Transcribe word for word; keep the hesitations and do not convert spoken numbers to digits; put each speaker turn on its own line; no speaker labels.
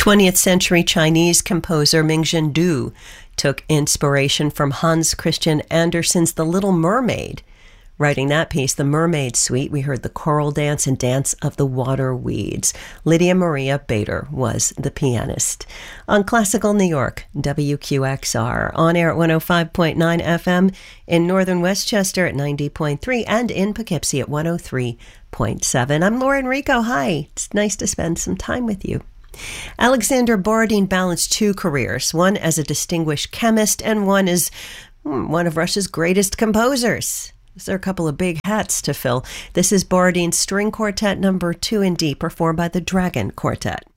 twentieth century Chinese composer Ming-Jin Du took inspiration from Hans Christian Andersen's The Little Mermaid. Writing that piece, The Mermaid Suite, we heard the choral dance and dance of the water weeds. Lydia Maria Bader was the pianist. On Classical New York, W Q X R, on air at one oh five point nine F M, in northern Westchester at ninety point three, and in Poughkeepsie at one oh three point seven. I'm Lauren Rico. Hi, it's nice to spend some time with you. Alexander Borodin balanced two careers, one as a distinguished chemist and one as hmm, one of Russia's greatest composers. There are a couple of big hats to fill. This is Borodin's String Quartet number two in D, performed by the Dragon Quartet.